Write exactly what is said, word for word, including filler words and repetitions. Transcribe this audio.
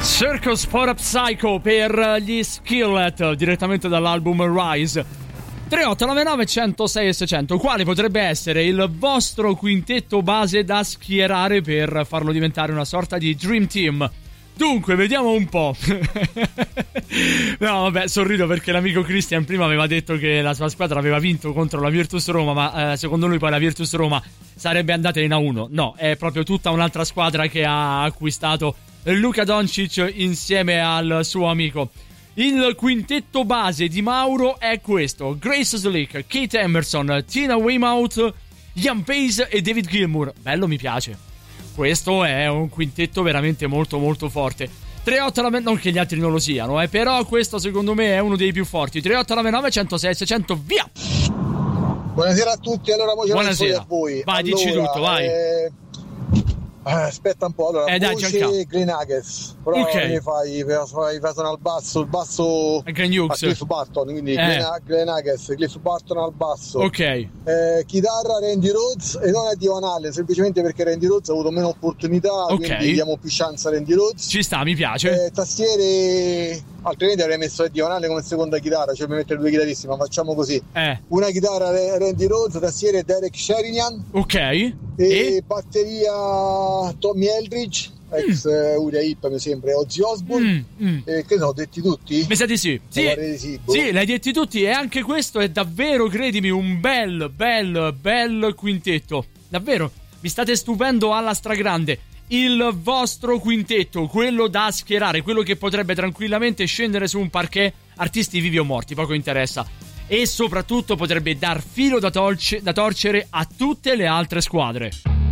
Circus for a Psycho per gli Skillet, direttamente dall'album Rise. tre otto nove nove uno zero sei seicento. Quale potrebbe essere il vostro quintetto base da schierare per farlo diventare una sorta di Dream Team? Dunque, vediamo un po'. No, vabbè, sorrido perché l'amico Christian prima aveva detto che la sua squadra aveva vinto contro la Virtus Roma, ma eh, secondo lui poi la Virtus Roma sarebbe andata in A uno. No, è proprio tutta un'altra squadra che ha acquistato Luka Doncic insieme al suo amico. Il quintetto base di Mauro è questo: Grace Slick, Kate Emerson, Tina Weymouth, Ian Pace e David Gilmour. Bello, mi piace. Questo è un quintetto veramente molto molto forte. tre otto nove, non che gli altri non lo siano, eh, però questo secondo me è uno dei più forti. tre otto nove nove uno zero sei seicento, via! Buonasera a tutti, allora mo buonasera a voi. Vai, allora, dici tutto, vai. Eh... Eh, aspetta un po', allora eh, dai, voce Green Nuggets, però okay. mi fai, fai, fai al basso, il basso a Cliff Barton, quindi eh. Green Nuggets, Cliff Barton al basso, ok, eh, chitarra Randy Rhoads, e non è Dion Allen, semplicemente perché Randy Rhoads ha avuto meno opportunità, okay. quindi diamo più chance a Randy Rhoads. Ci sta, mi piace. Eh, tastiere, altrimenti avrei messo Dion Allen come seconda chitarra, cioè per mettere due chitarristi, ma facciamo così, eh. una chitarra Randy Rhoads, tastiere Derek Sherinian, ok, e, e batteria Tommy Eldridge, ex mm. Uriah Heep mi sembra, Ozzy Osbourne, mm. mm. eh, che ne ho detti tutti? Mi sa di sì, sì, di sì, boh. Sì, l'hai detti tutti, e anche questo è davvero, credimi, un bel, bel, bel quintetto, davvero, mi state stupendo alla stragrande. Il vostro quintetto, quello da schierare, quello che potrebbe tranquillamente scendere su un parquet, artisti vivi o morti, poco interessa, e soprattutto potrebbe dar filo da, tolce, da torcere a tutte le altre squadre.